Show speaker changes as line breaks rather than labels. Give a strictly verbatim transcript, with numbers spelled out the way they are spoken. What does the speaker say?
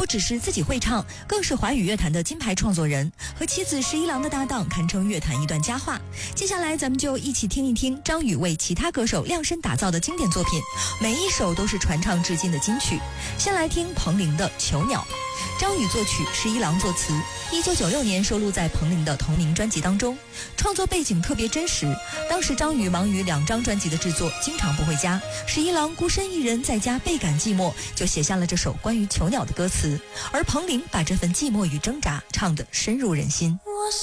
只是自己会唱，更是华语乐坛的金牌创作人，和妻子十一郎的搭档堪称乐坛一段佳话。接下来咱们就一起听一听张宇为其他歌手量身打造的经典作品，每一首都是传唱至今的金曲。先来听彭羚的《囚鸟》，张宇作曲，十一郎作词，一九九六年收录在彭羚的同名专辑当中。创作背景特别真实，当时张宇忙于两张专辑的制作，经常不回家，十一郎孤身一人在家倍感寂寞，就写下了这首关于囚鸟的歌词，而彭羚把这份寂寞与挣扎唱得深入人心。